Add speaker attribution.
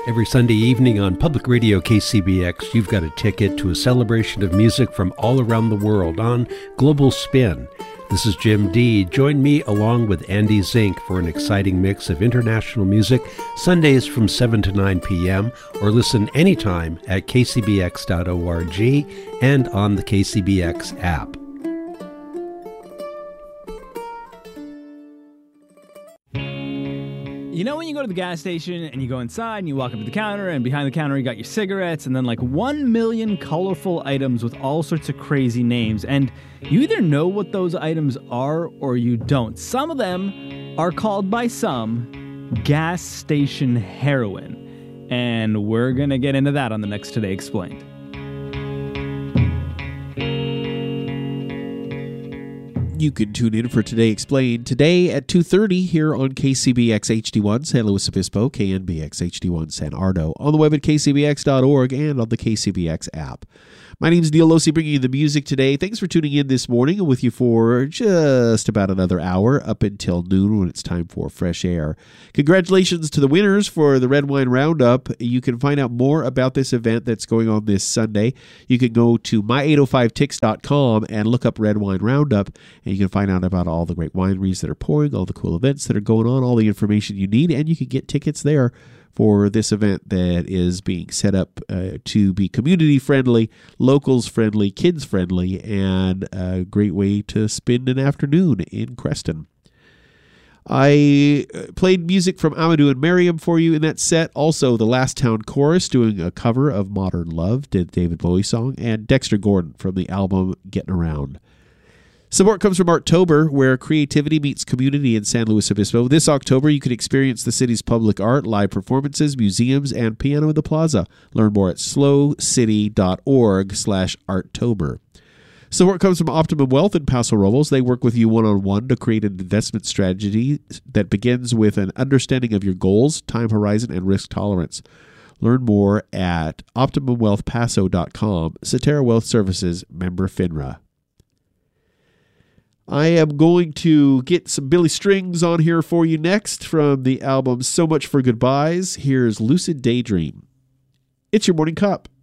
Speaker 1: Every Sunday evening on Public Radio KCBX, you've got a ticket to a celebration of music from all around the world on Global Spin. This is Jim D. Join me along with Andy Zink for an exciting mix of international music, Sundays from 7 to 9 p.m., or listen anytime at kcbx.org and on the KCBX app.
Speaker 2: You know when you go to the gas station and you go inside and you walk up to the counter and behind the counter you got your cigarettes and then like 1 million colorful items with all sorts of crazy names, and you either know what those items are or you don't. Some of them are called by some gas station heroin, and we're going to get into that on the next Today Explained.
Speaker 3: You can tune in for Today Explained today at 2:30 here on KCBX HD1 San Luis Obispo, KNBX HD1 San Ardo, on the web at kcbx.org and on the KCBX app. My name is Neil Losi, bringing you the music today. Thanks for tuning in this morning. I'm with you for just about another hour up until noon when it's time for fresh air. Congratulations to the winners for the Red Wine Roundup. You can find out more about this event that's going on this Sunday. You can go to my805tix.com and look up Red Wine Roundup, and you can find out about all the great wineries that are pouring, all the cool events that are going on, all the information you need, and you can get tickets there for this event that is being set up to be community-friendly, locals-friendly, kids-friendly, and a great way to spend an afternoon in Creston. I played music from Amadou and Miriam for you in that set. Also, the Last Town Chorus doing a cover of Modern Love, the David Bowie song, and Dexter Gordon from the album Getting Around. Support comes from Arttober, where creativity meets community in San Luis Obispo. This October, you can experience the city's public art, live performances, museums, and piano in the plaza. Learn more at slowcity.org/Arttober. Support comes from Optimum Wealth in Paso Robles. They work with you one-on-one to create an investment strategy that begins with an understanding of your goals, time horizon, and risk tolerance. Learn more at OptimumWealthPaso.com. Cetera Wealth Services, member FINRA. I am going to get some Billy Strings on here for you next from the album So Much for Goodbyes. Here's Lucid Daydream. It's your morning cup.